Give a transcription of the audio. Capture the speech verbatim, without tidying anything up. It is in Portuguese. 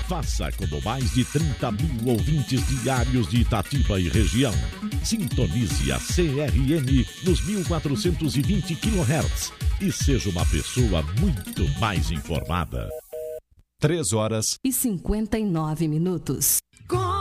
Faça como mais de trinta mil ouvintes diários de Itatiba e região. Sintonize a C R M nos mil quatrocentos e vinte quilohertz e seja uma pessoa muito mais informada. Três horas e cinquenta e nove minutos.